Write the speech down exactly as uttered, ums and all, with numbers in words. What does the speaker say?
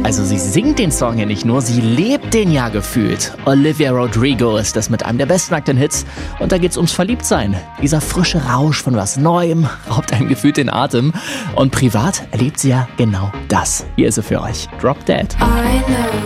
Also sie singt den Song ja nicht nur, sie lebt den ja gefühlt. Olivia Rodrigo ist das mit einem der besten aktuellen Hits. Und da geht's ums Verliebtsein. Dieser frische Rausch von was Neuem raubt einem gefühlt den Atem. Und privat erlebt sie ja genau das. Hier ist sie für euch. Drop Dead.